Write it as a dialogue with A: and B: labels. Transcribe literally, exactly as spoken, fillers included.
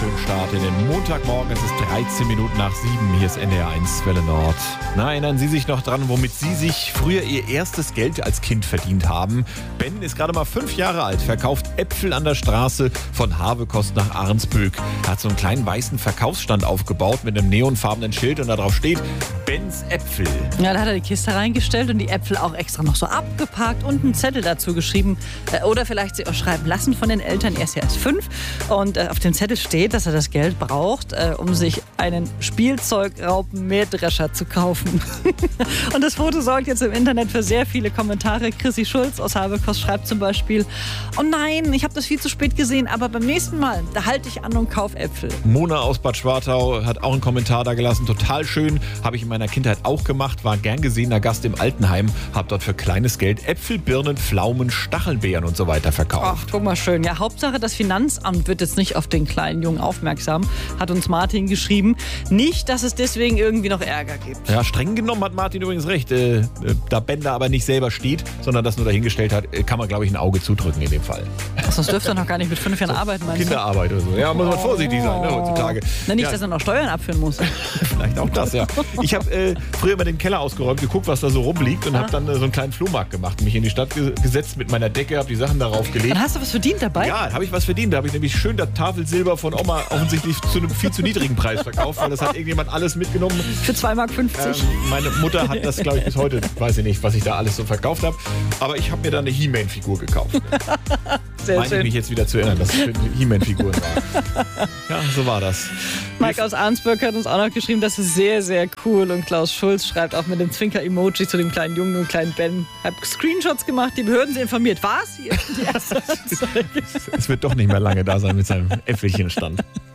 A: wunderschönen Start in den Montagmorgen. Es ist dreizehn Minuten nach sieben. Hier ist N D R eins Welle Nord. Na, erinnern Sie sich noch dran, womit Sie sich früher Ihr erstes Geld als Kind verdient haben? Ben ist gerade mal fünf Jahre alt, verkauft Äpfel an der Straße von Havekost nach Ahrensböck. Er hat so einen kleinen weißen Verkaufsstand aufgebaut mit einem neonfarbenen Schild und da drauf steht Bens Äpfel.
B: Ja, da hat er die Kiste reingestellt und die Äpfel auch extra noch so abgepackt und einen Zettel dazu geschrieben. Oder vielleicht sie auch schreiben lassen von den Eltern. Er ist ja erst fünf. Und auf dem Zettel steht, dass er das Geld braucht, um sich einen Spielzeugraupen-Mähdrescher zu kaufen. Und das Foto sorgt jetzt im Internet für sehr viele Kommentare. Chrissy Schulz aus Habekost schreibt zum Beispiel: Oh nein, ich habe das viel zu spät gesehen, aber beim nächsten Mal, da halte ich an und kaufe Äpfel.
A: Mona aus Bad Schwartau hat auch einen Kommentar da gelassen. Total schön, habe ich in meiner Kindheit auch gemacht, war gern gesehener Gast im Altenheim, habe dort für kleines Geld Äpfel, Birnen, Pflaumen, Stachelbeeren und so weiter verkauft.
B: Ach, guck mal schön. Ja, Hauptsache, das Finanzamt wird jetzt nicht auf den kleinen Jungen aufmerksam, hat uns Martin geschrieben. Nicht, dass es deswegen irgendwie noch Ärger gibt.
A: Ja, streng genommen hat Martin übrigens recht. Äh, da Ben da aber nicht selber steht, sondern das nur dahingestellt hat, kann man, glaube ich, ein Auge zudrücken in dem Fall.
B: Ach, sonst dürfte er noch gar nicht mit fünf Jahren so arbeiten, meinst du?
A: Kinderarbeit oder so. Ja, muss man vorsichtig sein, ne, heutzutage.
B: Na, nicht,
A: ja.
B: dass er noch Steuern abführen muss.
A: Vielleicht auch das, ja. Ich habe äh, früher mal den Keller ausgeräumt, geguckt, was da so rumliegt und habe dann äh, so einen kleinen Flohmarkt gemacht. Mich in die Stadt ge- gesetzt mit meiner Decke, habe die Sachen darauf gelegt.
B: Dann hast du was verdient dabei?
A: Ja, habe ich was verdient. Da habe ich nämlich schön das Tafelsilber von Oma offensichtlich zu einem viel zu niedrigen Preis verkauft, weil das hat irgendjemand alles mitgenommen.
B: Für zwei Mark fünfzig.
A: Ähm, meine Mutter hat das, glaube ich, bis heute, weiß ich nicht, was ich da alles so verkauft habe. Aber ich habe mir da eine He-Man-Figur gekauft.
B: Sehr
A: Meine
B: schön.
A: ich mich jetzt wieder zu erinnern, dass es He-Man-Figuren waren. Ja, so war das.
B: Mike aus Arnsburg hat uns auch noch geschrieben, das ist sehr, sehr cool. Und Klaus Schulz schreibt auch mit dem Zwinker-Emoji zu dem kleinen Jungen und kleinen Ben. Hab Screenshots gemacht, die Behörden sind informiert. Was? Hier die erste Anzeige.
A: Es wird doch nicht mehr lange da sein mit seinem Äpfelchenstand.